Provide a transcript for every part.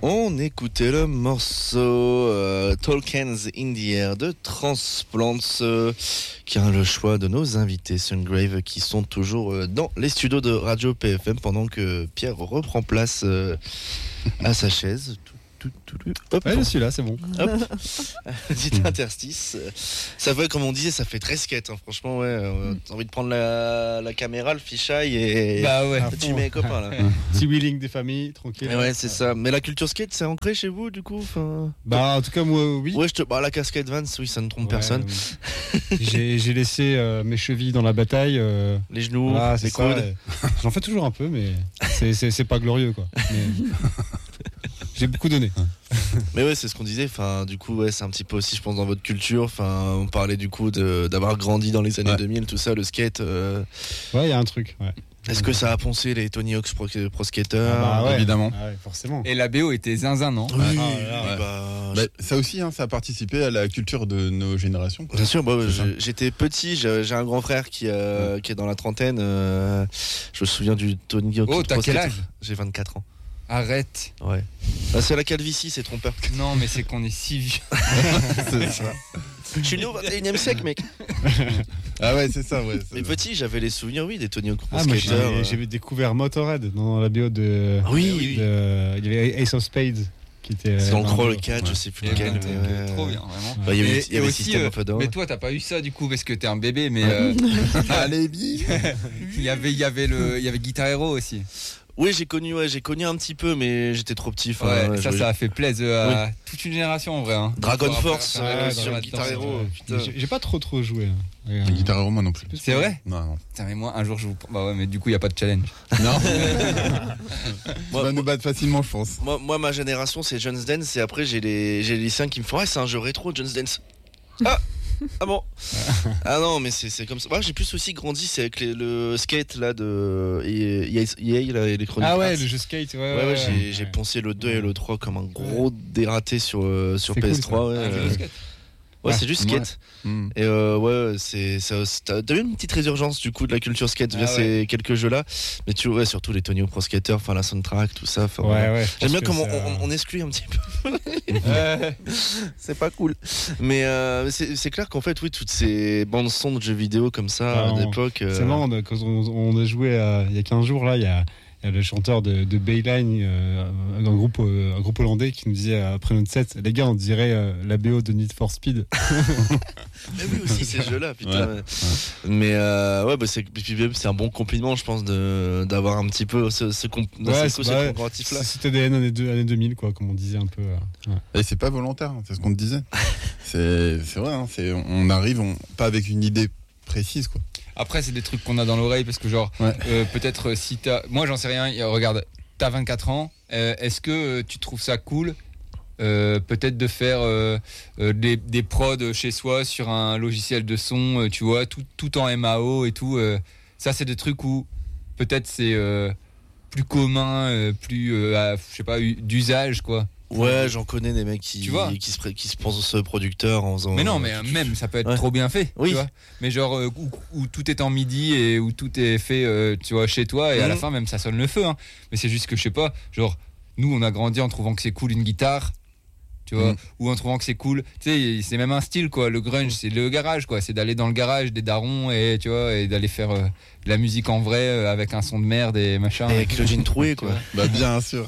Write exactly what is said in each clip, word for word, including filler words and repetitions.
On écoutait le morceau euh, Tolkien's in the Air de Transplants, euh, qui est le choix de nos invités Sungrave, qui sont toujours euh, dans les studios de Radio P F M pendant que Pierre reprend place euh, à sa chaise. Tout, tout, tout, hop, ouais, je suis là, c'est bon. Hop, petit interstice. Ça fait, comme on disait, ça fait très skate. Hein. Franchement, ouais. Euh, t'as envie de prendre la, la caméra, le fisheye et bah ouais. tu mets les copains là. Petit wheeling des familles, tranquille. Mais ouais, c'est ça. Mais la culture skate, c'est ancré chez vous, du coup. Enfin. Bah, en tout cas, moi, oui. Ouais, je te. Bah, la casquette Vans, oui, ça ne trompe ouais, personne. Oui. j'ai, j'ai laissé euh, mes chevilles dans la bataille. Euh... Les genoux, ah, les coudes. Ouais. J'en fais toujours un peu, mais c'est, c'est, c'est pas glorieux, quoi. Mais... J'ai beaucoup donné. Mais ouais, c'est ce qu'on disait. Enfin, du coup, ouais, c'est un petit peu aussi, je pense, dans votre culture. Enfin, on parlait du coup de, d'avoir grandi dans les années ouais. deux mille, tout ça, le skate. Euh... Ouais, il y a un truc. Ouais. Est-ce que ça a poncé les Tony Hawk's Pro, pro Skater ah bah ouais. Évidemment. Ah ouais, forcément. Et la B O était zinzin, non? Oui, ah, oui ouais. bah, bah, ça aussi, hein, ça a participé à la culture de nos générations. Quoi. Bien sûr, bah, j'ai, j'étais petit, j'ai, j'ai un grand frère qui, euh, ouais. qui est dans la trentaine. Euh, je me souviens du Tony Hawk's oh, Pro Skater. Oh, t'as quel âge? J'ai vingt-quatre ans. Arrête. Ouais. Bah, c'est la calvitie, c'est trompeur. Non, mais c'est qu'on est si vieux. C'est ça. Je suis né au vingt et unième siècle, mec. Ah ouais, c'est ça, ouais. C'est mais vrai. petit, j'avais les souvenirs, oui, des Tony Hawk's Pro ah, Skater. Moi, j'ai, j'ai découvert Motorhead dans la B O de. Ah, oui, oui. De, il y avait Ace of Spades. Qui était, c'est dans le crawl, le ouais. quatre, je sais plus lequel. Ouais, ouais. Trop bien, vraiment. Bah, il y avait, et, il y avait aussi, System euh, of a Down. mais toi, t'as pas eu ça du coup parce que t'es un bébé, mais. Euh, Allez, bille. il y avait, il y avait le, il y avait Guitar Hero aussi. Oui, j'ai connu, ouais, j'ai connu un petit peu, mais j'étais trop petit. Ouais, ouais, ça, je... ça a fait plaisir à oui. toute une génération en vrai. Hein. Dragon Force euh, ouais, sur Guitar Hero. J'ai, j'ai pas trop trop joué. Hein. Les Guitar Hero, moi non plus. C'est vrai? Non, non. Putain, mais moi, un jour, je vous. Bah ouais, mais du coup, il y a pas de challenge. Non. Tu vas nous battre facilement, je pense. Moi, moi, ma génération, c'est Just Dance, et après, j'ai les, j'ai les lycéens qui me font, ah, c'est un jeu rétro, Just Dance. Ah! Ah bon? Ah non, mais c'est, c'est comme ça. Moi, j'ai plus aussi grandi, c'est avec les, le skate là de E A là, Electronic Arts. Ah ouais, le jeu skate, ouais. Ouais, ouais, ouais, j'ai, ouais. j'ai poncé le deux et le trois comme un gros ouais. dératé sur, euh, sur P S trois. Cool, ouais, ah, euh... le skate. Ouais, c'est juste skate. Ouais. Mm. Et euh, ouais, c'est, c'est, c'est t'as, t'as eu une petite résurgence du coup de la culture skate via ah, ouais. ces quelques jeux-là. Mais tu vois, ouais, surtout les Tony Hawk Pro Skater, enfin la soundtrack, tout ça. Ouais, ouais, ouais, j'aime bien comment on, on, on exclut un petit peu. C'est pas cool. Mais euh, c'est, c'est clair qu'en fait, oui, toutes ces bandes son de jeux vidéo comme ça ah, d'époque. Euh... C'est marrant, quand on, on a joué à, il y a quinze jours là, il y a. Il y a le chanteur de, de Bayline, euh, un, groupe, euh, un groupe hollandais qui nous disait après notre set, les gars, on dirait euh, la B O de Need for Speed. Mais oui, aussi ces jeux-là, putain. Ouais, ouais. Mais euh, ouais, bah c'est, c'est un bon compliment, je pense, de, d'avoir un petit peu ce, ce, comp, ouais, ce, ce ouais, comparatif-là. C'était des années, années deux mille, quoi, comme on disait un peu. Euh, ouais. Et c'est pas volontaire, c'est ce qu'on te disait. c'est, c'est vrai, hein, c'est, on arrive, on, pas avec une idée précise, quoi. Après, c'est des trucs qu'on a dans l'oreille parce que, genre, ouais. euh, peut-être si t'as. Moi, j'en sais rien. Regarde, t'as vingt-quatre ans. Euh, est-ce que euh, tu trouves ça cool euh, peut-être de faire euh, euh, des, des prods chez soi sur un logiciel de son, euh, tu vois, tout, tout en M A O et tout. Euh, ça, c'est des trucs où peut-être c'est euh, plus commun, euh, plus, euh, à, je sais pas, d'usage, quoi. Ouais, j'en connais des mecs qui, tu vois qui, se, qui se pensent producteurs en faisant. Mais non, mais euh, même ça peut être ouais. trop bien fait. Oui. Tu vois, mais genre euh, où, où tout est en midi et où tout est fait, euh, tu vois, chez toi et mmh. à la fin même ça sonne le feu. Hein. Mais c'est juste que je sais pas, genre nous on a grandi en trouvant que c'est cool une guitare, tu vois, mmh. ou en trouvant que c'est cool. Tu sais, c'est même un style quoi. Le grunge, c'est le garage quoi. C'est d'aller dans le garage des darons et tu vois et d'aller faire euh, de la musique en vrai euh, avec un son de merde et machin. Et avec le jean troué quoi. Bah bien sûr.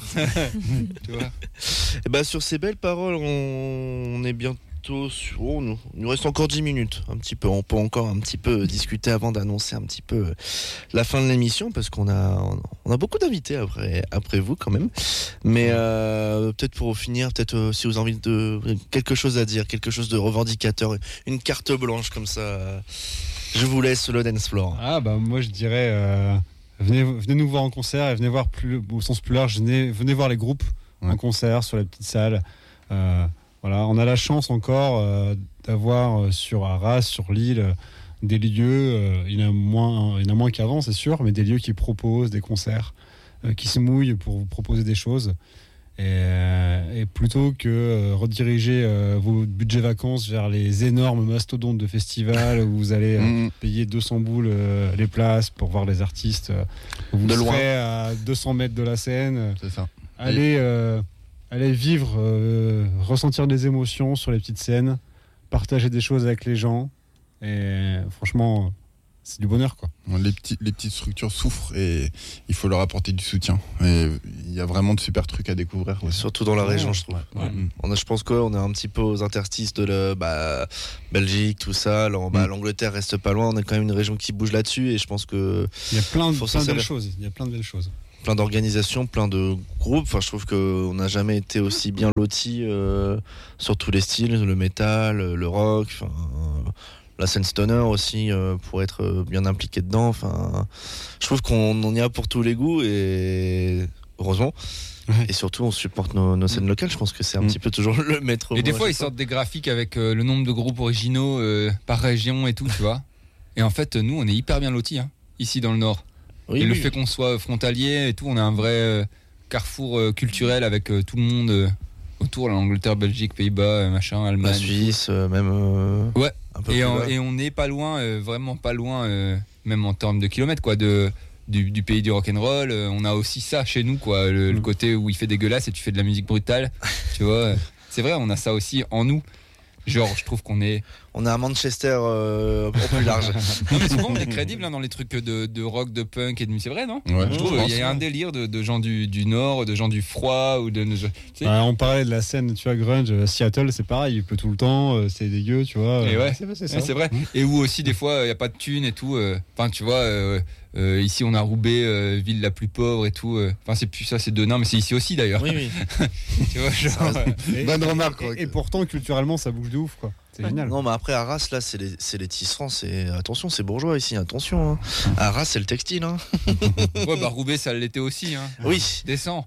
Tu vois. Et bah sur ces belles paroles, on, on est bientôt sur. Oh, nous, il nous reste encore dix minutes, un petit peu. On peut encore un petit peu discuter avant d'annoncer un petit peu la fin de l'émission parce qu'on a on a beaucoup d'invités après après vous quand même. Mais euh, peut-être pour finir, peut-être euh, si vous avez envie de quelque chose à dire, quelque chose de revendicateur, une carte blanche comme ça. Je vous laisse le dance floor. Ah bah moi je dirais euh, venez venez nous voir en concert et venez voir plus au sens plus large, venez venez voir les groupes ouais. en concert sur la petite salle. Euh, voilà, on a la chance encore euh, d'avoir sur Arras, sur l'île, des lieux. Euh, il y en a moins, il y en a moins qu'avant, c'est sûr, mais des lieux qui proposent des concerts, euh, qui se mouillent pour vous proposer des choses. Et, euh, et plutôt que euh, rediriger euh, vos budgets vacances vers les énormes mastodontes de festivals où vous allez euh, mmh. payer deux cents boules euh, les places pour voir les artistes, euh, vous de serez loin à deux cents mètres de la scène. C'est ça. Allez, euh, aller vivre, euh, ressentir des émotions sur les petites scènes, partager des choses avec les gens. Et franchement, c'est du bonheur, quoi. Les, petits, les petites structures souffrent et il faut leur apporter du soutien. Et il y a vraiment de super trucs à découvrir aussi. Surtout dans la région, ouais. je trouve. Ouais. Ouais. On a, je pense qu'on est un petit peu aux interstices de la bah, Belgique, tout ça. Alors, bah, mm. L'Angleterre reste pas loin. On est quand même une région qui bouge là-dessus et je pense que il y a plein de, plein de belles choses. Il y a plein de belles choses. Plein d'organisations, plein de groupes. Enfin, je trouve qu'on n'a jamais été aussi bien lotis euh, sur tous les styles, le métal, le rock. Enfin, la scène stoner aussi euh, pour être bien impliqué dedans. Enfin, je trouve qu'on en y a pour tous les goûts et heureusement. Ouais. Et surtout, on supporte nos, nos scènes locales. Je pense que c'est un mmh. petit peu toujours le maître. Et des fois, ils sortent des graphiques avec euh, le nombre de groupes originaux euh, par région et tout, tu vois. Et en fait, nous, on est hyper bien lotis hein, ici dans le Nord. Oui, et oui. le fait qu'on soit frontalier et tout, on a un vrai euh, carrefour euh, culturel avec euh, tout le monde euh, autour, l'Angleterre, Belgique, Pays-Bas, euh, machin, Allemagne. La Suisse, euh, même. Euh, ouais. Un peu et, en, et on n'est pas loin, euh, vraiment pas loin, euh, même en termes de kilomètres, quoi, de, du, du pays du rock'n'roll. Euh, on a aussi ça chez nous, quoi, le, mmh. le côté où il fait dégueulasse et tu fais de la musique brutale. Tu vois, c'est vrai, on a ça aussi en nous. Genre, je trouve qu'on est. On est à Manchester euh, au plus large. Non, mais souvent, on est crédible hein, dans les trucs de, de rock, de punk et de musique. C'est vrai, non? Ouais, je trouve qu'il y a un délire de, de gens du, du Nord, de gens du froid. Ou de, tu sais. Ouais, on parlait de la scène, tu vois, grunge. À Seattle, c'est pareil, il pleut tout le temps, euh, c'est dégueu, tu vois. Et ouais, c'est, c'est, ça. Ouais, c'est vrai. Mmh. Et où aussi, des fois, il n'y a pas de thunes et tout. Enfin, euh, tu vois. Euh, Euh, ici on a Roubaix, euh, ville la plus pauvre et tout. Enfin euh, c'est plus ça, c'est de non mais c'est ici aussi d'ailleurs. Oui oui. Tu vois genre. Et, bonne remarque. Et, et pourtant culturellement ça bouge de ouf quoi. C'est ouais. génial. Non mais après Arras là c'est les c'est les tisserands, c'est attention c'est bourgeois ici attention. Hein. Arras c'est le textile. Hein. Ouais bah Roubaix ça l'était aussi. Hein. Oui. Descends.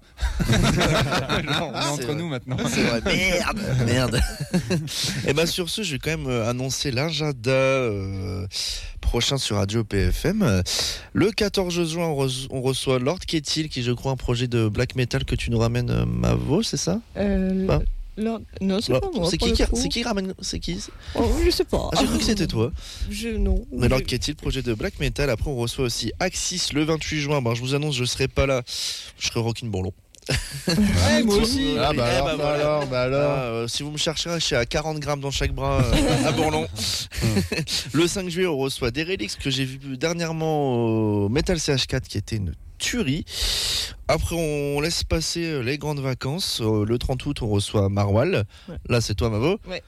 Genre, on est entre vrai. nous maintenant. C'est vrai. Merde merde. Et bah sur ce je vais quand même annoncer l'agenda euh, prochain sur Radio P F M. Le quatorze juin, on reçoit Lord Ketil, qui je crois un projet de black metal que tu nous ramènes, euh, Mavo, c'est ça euh, ah. Lord... Non, c'est Lord... pas moi. C'est qui, qui, c'est qui ramène C'est qui oh, je sais pas. Ah, j'ai cru que c'était toi. Je non. Mais Lord je... Ketil, projet de black metal. Après, on reçoit aussi Axis le vingt-huit juin. Ben, je vous annonce, je serai pas là. Je serai Rockin' Bourlon. Ouais, moi aussi. Ah bah alors, bah, bah alors, bah alors. Ah, euh, si vous me cherchez, je suis à quarante grammes dans chaque bras euh, à Bourlon. Le cinq juillet, on reçoit Derelix que j'ai vu dernièrement au Metal C H quatre qui était une tuerie. Après, on laisse passer les grandes vacances. Le trente août, on reçoit Marwal. Ouais. Là, c'est toi, Mavo. Ouais.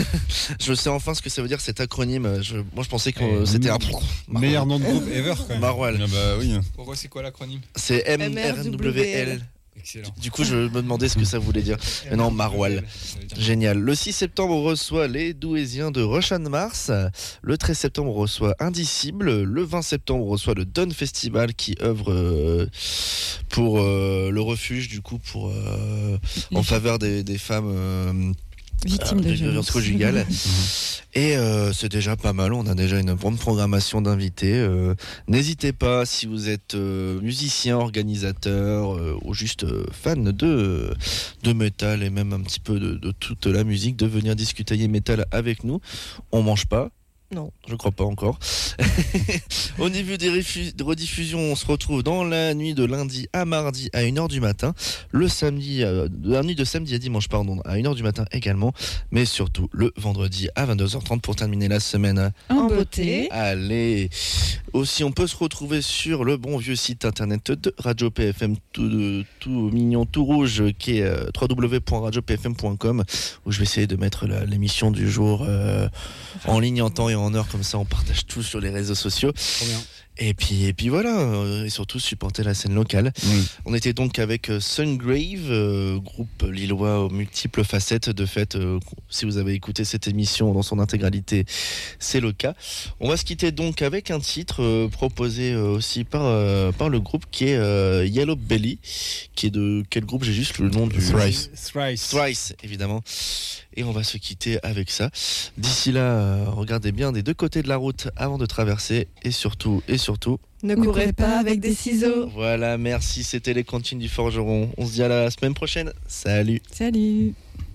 Je sais enfin ce que ça veut dire cet acronyme. Je, moi, je pensais que euh, c'était un meilleur nom de groupe ever. Quand même. Marwal. Ah bah oui. Pourquoi c'est quoi l'acronyme? C'est M R W L. Excellent. Du coup, je me demandais ce que ça voulait dire. Mais non, Marwal. Génial. Le six septembre, on reçoit les Douaisiens de Rush and Mars. Le treize septembre, on reçoit Indicible. Le vingt septembre, on reçoit le Dawn Festival qui œuvre euh, pour euh, le refuge, du coup, pour euh, en faveur des, des femmes. Euh, victimes de violences conjugales. Et euh, c'est déjà pas mal, on a déjà une bonne programmation d'invités. Euh, n'hésitez pas, si vous êtes euh, musicien, organisateur euh, ou juste euh, fan de, de métal et même un petit peu de, de toute la musique, de venir discuter métal avec nous. On mange pas. Non. Je crois pas encore. Au niveau des refus- de rediffusions, on se retrouve dans la nuit de lundi à mardi à une heure du matin. Le samedi, euh, la nuit de samedi à dimanche, pardon, à une heure du matin également. Mais surtout le vendredi à vingt-deux heures trente pour terminer la semaine en beauté. Allez. Aussi, on peut se retrouver sur le bon vieux site internet de Radio P F M, tout, de, tout mignon, tout rouge, qui est euh, w w w point radio p f m point com, où je vais essayer de mettre la, l'émission du jour euh, en ligne en temps et en heure, comme ça on partage tout sur les réseaux sociaux. Trop bien. Et puis, et puis voilà, euh, et surtout supporter la scène locale. Oui. On était donc avec euh, Sungrave, euh, groupe lillois aux multiples facettes. De fait, euh, si vous avez écouté cette émission dans son intégralité, c'est le cas. On va se quitter donc avec un titre euh, proposé euh, aussi par, euh, par le groupe qui est euh, Yellow Belly, qui est de quel groupe? J'ai juste le nom du... Thrice. Thrice. Thrice, évidemment. Et on va se quitter avec ça. D'ici là, euh, regardez bien des deux côtés de la route avant de traverser. Et surtout, et surtout... Ne courez pas avec des ciseaux. Voilà, merci. C'était les cantines du forgeron. On se dit à la semaine prochaine. Salut. Salut.